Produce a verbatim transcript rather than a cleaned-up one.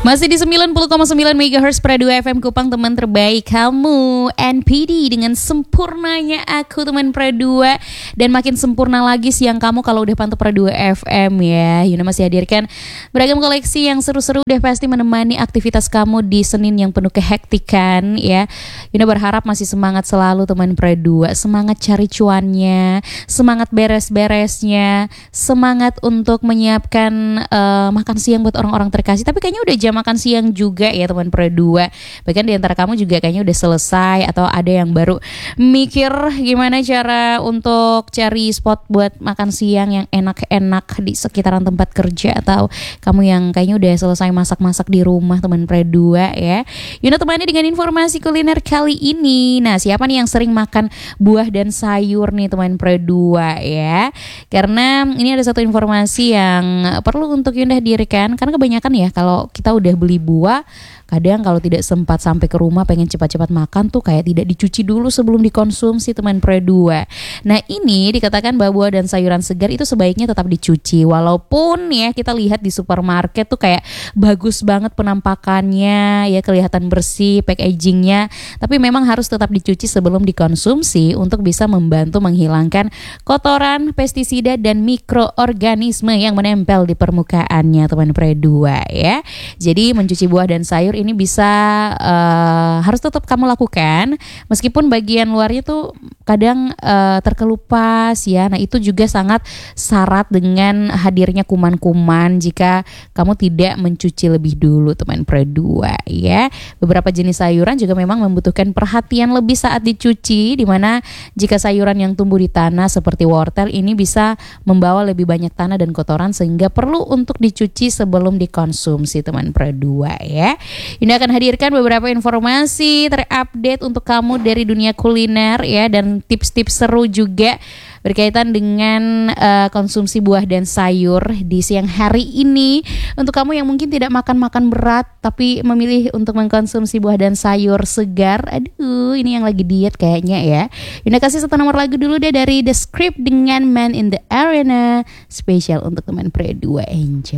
Masih di sembilan puluh koma sembilan megahertz Pradu F M Kupang, teman terbaik kamu. N P D dengan sempurnanya aku, teman Pradu. Dan makin sempurna lagi siang kamu kalau udah pantau Pradu F M ya. Yuna masih hadirkan beragam koleksi yang seru-seru, udah pasti menemani aktivitas kamu di Senin yang penuh kehektikan ya. Yuna berharap masih semangat selalu teman Pradu. Semangat cari cuannya, semangat beres-beresnya, semangat untuk menyiapkan uh, makan siang buat orang-orang terkasih. Tapi kayaknya udah jam makan siang juga ya teman Perdua. Bahkan di antara kamu juga kayaknya udah selesai atau ada yang baru mikir gimana cara untuk cari spot buat makan siang yang enak-enak di sekitaran tempat kerja, atau kamu yang kayaknya udah selesai masak-masak di rumah teman Perdua ya. Yuna temani dengan informasi kuliner kali ini. Nah, siapa nih yang sering makan buah dan sayur nih teman Perdua ya? Karena ini ada satu informasi yang perlu untuk Yuna hadirkan, karena kebanyakan ya kalau kita udah beli buah, kadang kalau tidak sempat sampai ke rumah pengen cepat-cepat makan tuh kayak tidak dicuci dulu sebelum dikonsumsi teman Perdua. Nah, ini dikatakan bahwa buah dan sayuran segar itu sebaiknya tetap dicuci. Walaupun ya kita lihat di supermarket tuh kayak bagus banget penampakannya ya, kelihatan bersih packagingnya, tapi memang harus tetap dicuci sebelum dikonsumsi untuk bisa membantu menghilangkan kotoran, pestisida dan mikroorganisme yang menempel di permukaannya teman Perdua ya. Jadi mencuci buah dan sayur ini bisa uh, harus tetap kamu lakukan, meskipun bagian luarnya tuh kadang uh, terkelupas ya. Nah, itu juga sangat syarat dengan hadirnya kuman-kuman jika kamu tidak mencuci lebih dulu teman Perdua ya. Beberapa jenis sayuran juga memang membutuhkan perhatian lebih saat dicuci, dimana jika sayuran yang tumbuh di tanah seperti wortel ini bisa membawa lebih banyak tanah dan kotoran sehingga perlu untuk dicuci sebelum dikonsumsi teman Perdua ya. Ini akan hadirkan beberapa informasi terupdate untuk kamu dari dunia kuliner ya, dan tips-tips seru juga berkaitan dengan uh, konsumsi buah dan sayur di siang hari ini. Untuk kamu yang mungkin tidak makan-makan berat tapi memilih untuk mengkonsumsi buah dan sayur segar, aduh ini yang lagi diet kayaknya ya. Yuna kasih satu nomor lagu dulu deh dari The Script dengan Man in the Arena, spesial untuk teman Perdua. Enjoy.